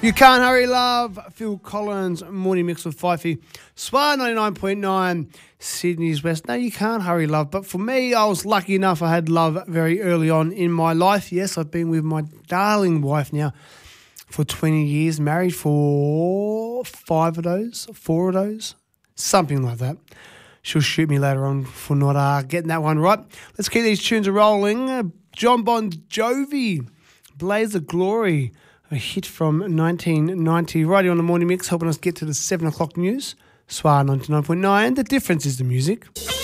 You Can't Hurry Love, Phil Collins, Morning Mix with Fifey. Swar 99.9, Sydney's West. No, you can't hurry love. But for me, I was lucky enough I had love very early on in my life. Yes, I've been with my darling wife now for 20 years, married for 4 of those, something like that. She'll shoot me later on for not getting that one right. Let's keep these tunes rolling. John Bon Jovi, Blaze of Glory, a hit from 1990, right here on the Morning Mix, helping us get to the 7 o'clock news. Swar 99.9, the difference is the music.